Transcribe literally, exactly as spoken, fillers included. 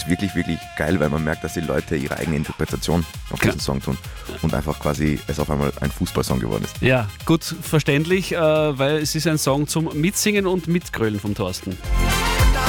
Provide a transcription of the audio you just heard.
ist wirklich, wirklich geil, weil man merkt, dass die Leute ihre eigene Interpretation auf diesen Song tun und einfach quasi es auf einmal ein Fußballsong geworden ist. Ja, gut verständlich, äh, weil es ist ein Song zum Mitsingen und Mitgrölen vom Thorsten.